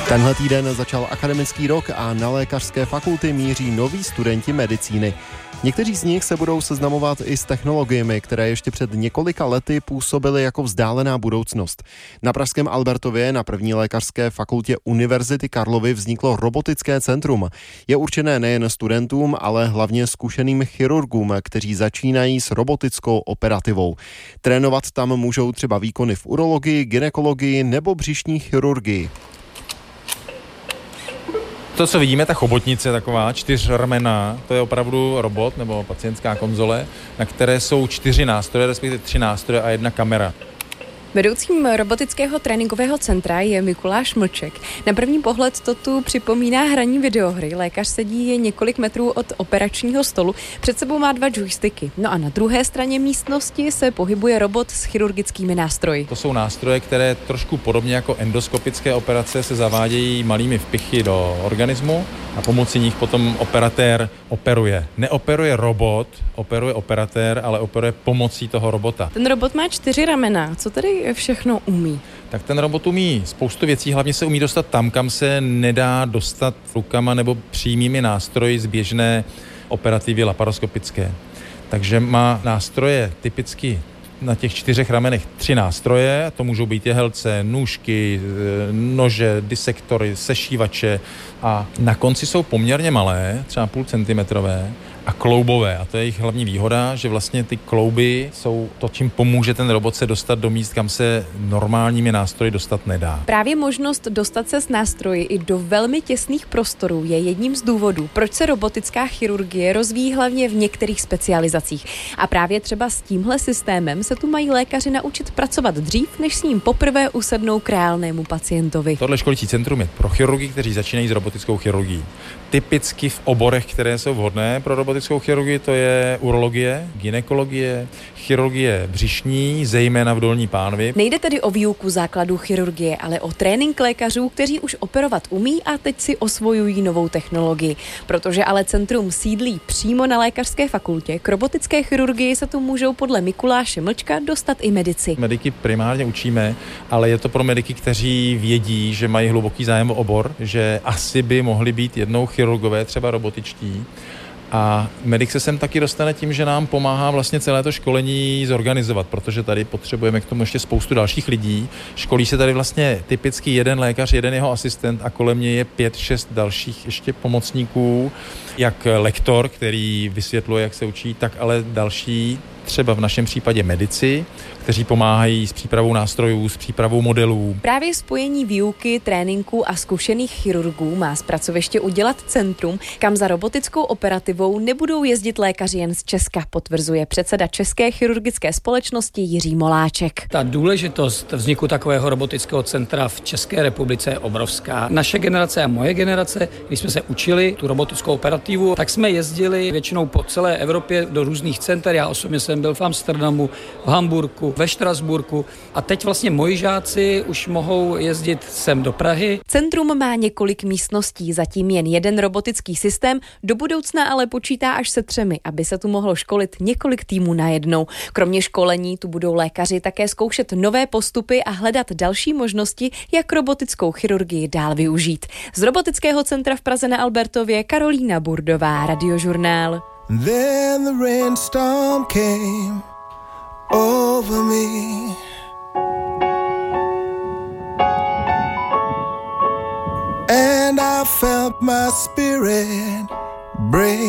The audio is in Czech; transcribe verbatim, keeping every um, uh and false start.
Tenhle týden začal akademický rok a na lékařské fakulty míří noví studenti medicíny. Někteří z nich se budou seznamovat i s technologiemi, které ještě před několika lety působily jako vzdálená budoucnost. Na pražském Albertově na první lékařské fakultě Univerzity Karlovy vzniklo robotické centrum. Je určené nejen studentům, ale hlavně zkušeným chirurgům, kteří začínají s robotickou operativou. Trénovat tam můžou třeba výkony v urologii, gynekologii nebo břišní chirurgii. To, co vidíme, ta chobotnice taková, čtyřramenná, to je opravdu robot nebo pacientská konzole, na které jsou čtyři nástroje, respektive tři nástroje a jedna kamera. Vedoucím robotického tréninkového centra je Mikuláš Mlček. Na první pohled to tu připomíná hraní videohry. Lékař sedí je několik metrů od operačního stolu, před sebou má dva joysticky. No a na druhé straně místnosti se pohybuje robot s chirurgickými nástroji. To jsou nástroje, které trošku podobně jako endoskopické operace se zavádějí malými vpichy do organismu a pomocí nich potom operatér operuje. Neoperuje robot, operuje operatér, ale operuje pomocí toho robota. Ten robot má čtyři ramena. Co tedy všechno umí? Tak ten robot umí spoustu věcí, hlavně se umí dostat tam, kam se nedá dostat rukama nebo přímými nástroji z běžné operativy laparoskopické. Takže má nástroje typicky na těch čtyřech ramenech tři nástroje, to můžou být jehelce, nůžky, nože, disektory, sešívače a na konci jsou poměrně malé, třeba půl centimetrové a kloubové. A to je jejich hlavní výhoda, že vlastně ty klouby jsou to, čím pomůže ten robot se dostat do míst, kam se normálními nástroji dostat nedá. Právě možnost dostat se s nástroji i do velmi těsných prostorů je jedním z důvodů, proč se robotická chirurgie rozvíjí hlavně v některých specializacích. A právě třeba s tímhle systémem se tu mají lékaři naučit pracovat dřív, než s ním poprvé usednou k reálnému pacientovi. Tohle školící centrum je pro chirurgy, kteří začínají s robotickou chirurgií. Typicky v oborech, které jsou vhodné pro robotickou chirurgii, to je urologie, gynekologie, chirurgie břišní, zejména v dolní pánvi. Nejde tedy o výuku základů chirurgie, ale o trénink lékařů, kteří už operovat umí a teď si osvojují novou technologii. Protože ale centrum sídlí přímo na lékařské fakultě, k robotické chirurgii se tu můžou podle Mikuláše Mlčka dostat i medici. Mediky primárně učíme, ale je to pro mediky, kteří vědí, že mají hluboký zájem o obor, že asi by mohli být jednou chirurgové, třeba robotičtí. A medic se sem taky dostane tím, že nám pomáhá vlastně celé to školení zorganizovat, protože tady potřebujeme k tomu ještě spoustu dalších lidí. Školí se tady vlastně typicky jeden lékař, jeden jeho asistent a kolem něj je pět, šest dalších ještě pomocníků, jak lektor, který vysvětluje, jak se učí, tak ale další, třeba v našem případě medici, kteří pomáhají s přípravou nástrojů, s přípravou modelů. Právě spojení výuky, tréninku a zkušených chirurgů má z pracoviště udělat centrum, kam za robotickou operativou nebudou jezdit lékaři jen z Česka, potvrzuje předseda České chirurgické společnosti Jiří Moláček. Ta důležitost vzniku takového robotického centra v České republice je obrovská. Naše generace a moje generace, když jsme se učili tu robotickou operativu, tak jsme jezdili většinou po celé Evropě do různých center. Já osobně jsem byl v Amsterdamu, v Hamburku, ve Štrasburku a teď vlastně moji žáci už mohou jezdit sem do Prahy. Centrum má několik místností, zatím jen jeden robotický systém, do budoucna ale počítá až se třemi, aby se tu mohlo školit několik týmů najednou. Kromě školení tu budou lékaři také zkoušet nové postupy a hledat další možnosti, jak robotickou chirurgii dál využít. Z robotického centra v Praze na Albertově Karolína Burdová, Radiožurnál. Then the rainstorm came over me, and I felt my spirit break.